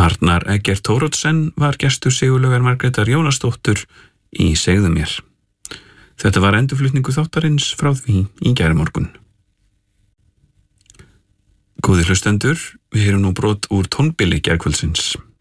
Arnar Eggert Thoroddsen var gestur Sigurlaugar Margrétar Jónasdóttur í Segðu mér. Þetta var endurflutningu þáttarins frá því í gærmorgun. Góðir hlustendur, við heyrum nú brot úr tónbili gærkvöldsins.